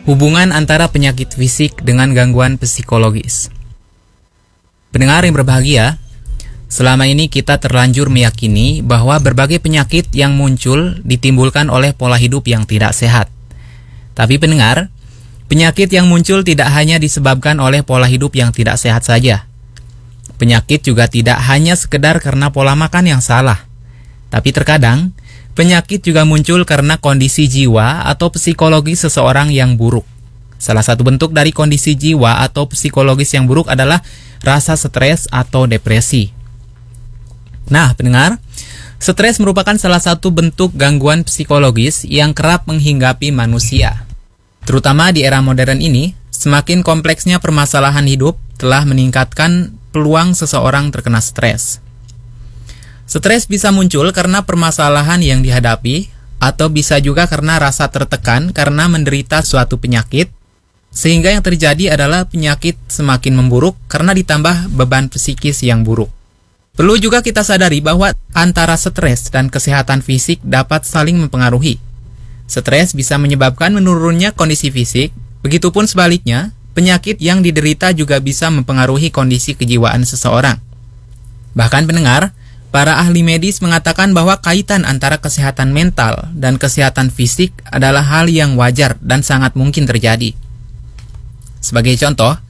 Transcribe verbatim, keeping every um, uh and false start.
Hubungan antara penyakit fisik dengan gangguan psikologis. Pendengar yang berbahagia, selama ini kita terlanjur meyakini bahwa berbagai penyakit yang muncul ditimbulkan oleh pola hidup yang tidak sehat. Tapi pendengar, penyakit yang muncul tidak hanya disebabkan oleh pola hidup yang tidak sehat saja. Penyakit juga tidak hanya sekedar karena pola makan yang salah. Tapi terkadang, penyakit juga muncul karena kondisi jiwa atau psikologi seseorang yang buruk. Salah satu bentuk dari kondisi jiwa atau psikologis yang buruk adalah rasa stres atau depresi. Nah, pendengar, stres merupakan salah satu bentuk gangguan psikologis yang kerap menghinggapi manusia. Terutama di era modern ini, semakin kompleksnya permasalahan hidup telah meningkatkan peluang seseorang terkena stres. Stres bisa muncul karena permasalahan yang dihadapi, atau bisa juga karena rasa tertekan karena menderita suatu penyakit, sehingga yang terjadi adalah penyakit semakin memburuk karena ditambah beban psikis yang buruk. Perlu juga kita sadari bahwa antara stres dan kesehatan fisik dapat saling mempengaruhi. Stres bisa menyebabkan menurunnya kondisi fisik, begitupun sebaliknya, penyakit yang diderita juga bisa mempengaruhi kondisi kejiwaan seseorang. Bahkan pendengar, para ahli medis mengatakan bahwa kaitan antara kesehatan mental dan kesehatan fisik adalah hal yang wajar dan sangat mungkin terjadi. Sebagai contoh,